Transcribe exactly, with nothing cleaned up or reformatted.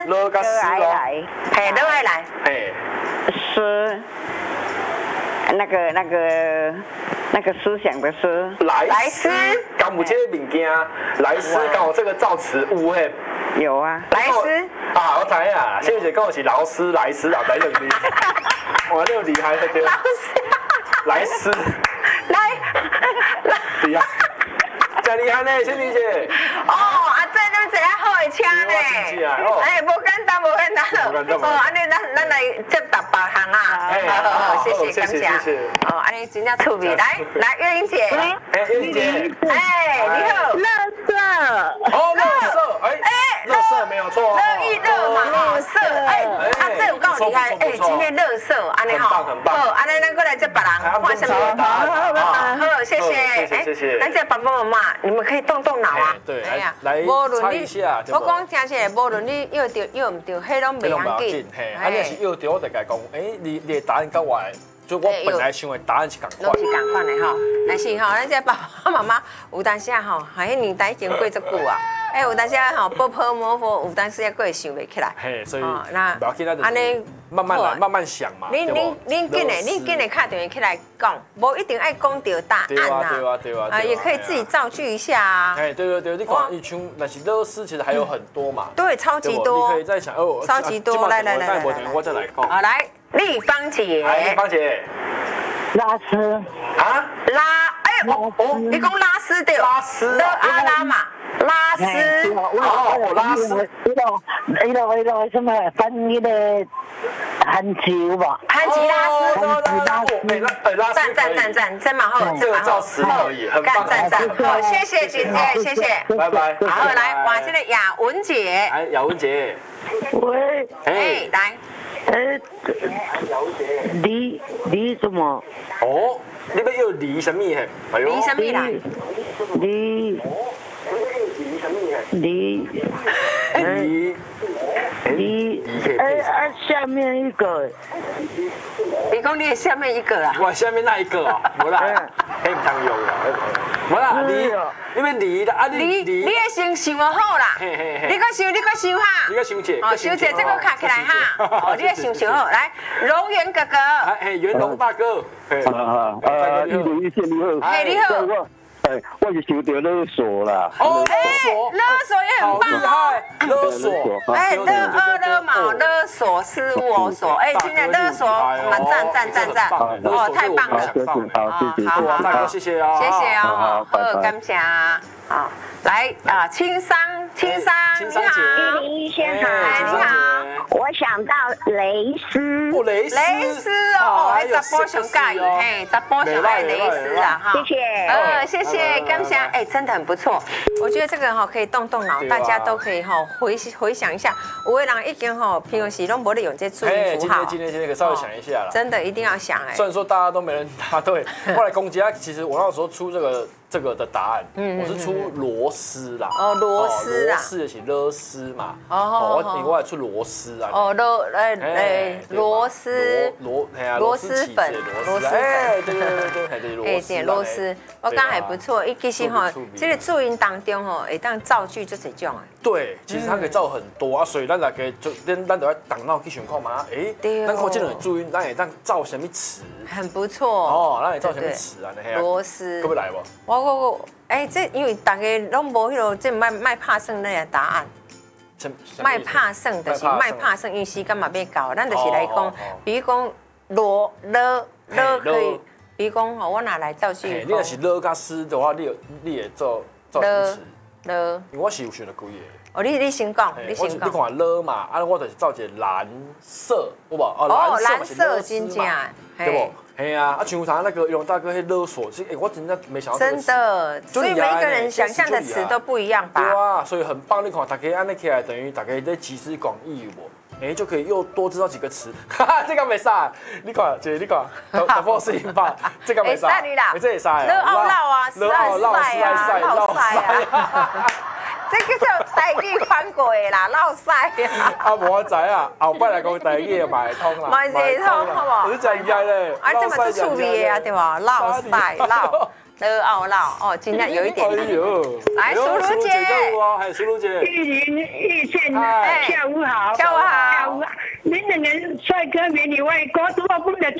乐跟思来， 嘿，乐爱来， 嘿， 思，那个那个那个思想的思， 来思，敢有这个物件？来思，敢有这个造词有嘿？ 有啊， 来思。 啊，我知啊，谢谢跟我是劳斯莱斯啊，来两字，哇，这个厉害对。 劳斯。 莱斯。 来。 厉害。真厉害呢，谢丽姐。 哦，啊，这你们坐较好的车呢。哎，无简单，无简单。哦，安尼咱咱来接答别项啊。 哎， 好，谢谢， 谢谢，谢谢。 哦，安尼真正趣味。来，来，月玲姐。 哎，月玲姐。 哎，你好。 乐色。 哦，乐色，哎，哎，乐色没有错。 乐意乐嘛，乐色。哎，啊，这有够厉害。哎，今天乐色，安尼好。很棒，很棒。 好，安尼咱过来接别人，换什么？好，谢谢。 谢谢，谢谢。 咱这爸爸妈妈，你们可以动动脑啊。 对，来来猜一下。 我讲听起来，无论你要对要唔对，迄拢袂要紧。 嘿，啊，你是要对，我就甲讲，哎，你你的答案跟我，就我本来想的答案是共款。 拢是共款的吼，但是吼，咱这爸爸妈妈有当时啊吼，还迄年代已经过足久啊。哎，有当时啊吼，不破模糊，有当时啊，佫会想袂起来。 嘿，所以那安尼慢慢来，慢慢想嘛。 你你你紧的，你紧的打电话起来讲，无一定爱讲到答案呐。 对啊，对啊，对啊。 啊，也可以自己造句一下啊。 哎，对对对，你看一群那些乐事其实还有很多嘛。 对，超级多。 你可以再想哦， 超级多。来来来来来， 我再来讲。 好，来，立方姐。 来，立方姐。 拉丝。 啊？ 拉，哎，哦哦，你讲拉丝对。 拉丝。 的阿拉嘛。拉丝， 哦，拉丝， 那个那个那个什么翻那个韩球吧？ 韩吉拉丝， 拉丝，拉丝， 赞赞赞赞，真蛮好， 这个造词可以，很棒， 赞赞，好，谢谢姐姐，谢谢， 拜拜。 好，来，哇，这个雅文姐， 来，雅文姐， 喂， 哎，来， 呃，梨梨什么？ 哦，你要要梨什么嘿？ 梨什么啦？ 梨。梨， 梨， 梨，哎啊，下面一个， 你讲你的下面一个啊？ 哇，下面那一个啊，无啦，哎，唔通用啦，无啦，梨，你们梨啦，啊你你你先想好啦，你搁想，你搁想哈， 你搁想者， 哦，想者这个卡起来哈，哦，你先想好，来，龙源哥哥， 哎，元龙大哥， 啊啊，呃，一如一线你好， 哎，你好。 哎，我是想到勒索啦。 哦，勒索， 勒索也很棒哦。 勒索， 哎，勒二勒卯勒索是我所，哎，今天勒索蛮赞赞赞赞，哦，太棒了， 好，谢谢， 好， 大哥，谢谢啊， 谢谢哦，好，感谢啊，好，来啊，青山，青山，你好， 林医生好， 你好， 我想到蕾丝， 哦，蕾丝， 蕾丝哦，哎，十波上介意，嘿，十波上爱蕾丝啊，哈， 谢谢， 呃，谢谢，感谢，哎，真的很不错，我觉得这个哈可以动动脑，大家都可以哈回回想一下，有的人已经哈平时拢无咧用这注音符号， 今天今天今天可以稍微想一下啦， 真的一定要想哎， 虽然说大家都没人答对，后来攻击他，其实我那时候出这个。这个的答案，我是出螺丝啦。 哦，螺丝啊， 螺丝就是螺丝嘛。 哦， 我另外出螺丝啊。 哦，螺哎哎螺丝， 螺哎呀， 螺丝粉， 螺丝粉，哎，对对对对，还是螺丝。 哎，螺丝，我刚还不错，伊其实吼，这个注音当中吼，会当造句就这种哎。 对，其实它可以造很多啊，所以咱大家就咱咱就要动脑去想看嘛，哎，咱看这种注音，咱会当造什么词？ 很不错哦，咱会造什么词啊？ 螺丝， 可不来不？ 我我我，哎，这因为大家拢无迄个，这卖卖拍算那个答案。卖拍算就是卖拍算，因为时间嘛要到，咱就是来讲，比如讲螺了了可以，比如讲吼，我拿来造句。 你若是了加丝的话，你你会造造什么词？ 了， 因为我是有选了几个。 哦，你你先讲，你先讲。 你看了嘛，啊，我就是造一个蓝色，有无？ 哦，蓝色真正， 对不？嘿啊，啊，像他那个永大哥迄勒索，其实哎，我真的没想到。 真的，所以每一个人想象的词都不一样吧？ 对啊，所以很棒。你看，大家安尼起来，等于大家在集思广益，有无？哎，就可以又多知道几个词。哈哈，这个没啥，你看，姐，你看，打破事情吧，这个没啥。 哎，啦， 这也啥？ 勒奥闹啊， 勒奥闹晒啊，闹晒啊。这个叫台语翻过的啦，落屎啊！ 啊，无我知啊，后摆来讲台语嘛会通啦， 嘛会通，好无？ 你真厉害咧！ 啊，这嘛最趣味的啊，对无？落屎落， 的懊恼哦，今天有一点。 哎呦， 来，苏如姐， 还苏如姐， 玉林玉倩， 嗨下午好， 下午好下午好。您两个帅哥美女外国，多么不的